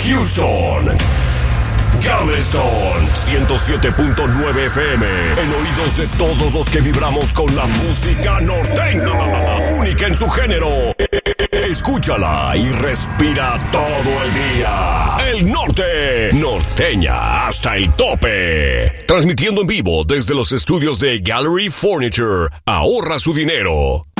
Houston, Galveston, 107.9 FM, en oídos de todos los que vibramos con la música norteña, única en su género. Escúchala y respira todo el día. El norte, norteña hasta el tope. Transmitiendo en vivo desde los estudios de Gallery Furniture. Ahorra su dinero.